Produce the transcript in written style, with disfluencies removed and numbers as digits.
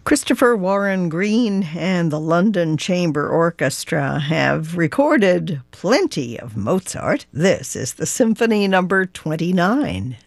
Christopher Warren Green and the London Chamber Orchestra have recorded plenty of Mozart. This is the Symphony Number 29.